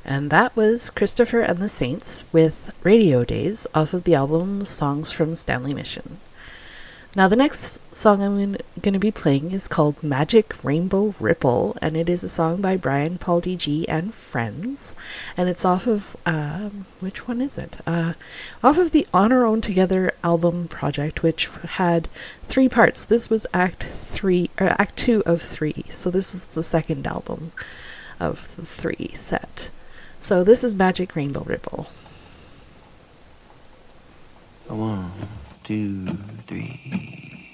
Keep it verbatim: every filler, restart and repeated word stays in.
And that was Christopher and the Saints with Radio Days off of the album Songs from Stanley Mission. Now the next song I'm going to be playing is called Magic Rainbow Ripple, and it is a song by Brian Paul D G and Friends, and it's off of, um, which one is it? Uh, off of the On Our Own Together album project, which had three parts. This was Act three, or Act two of three, so this is the second album of the three set. So this is Magic Rainbow Ripple. One, two, three.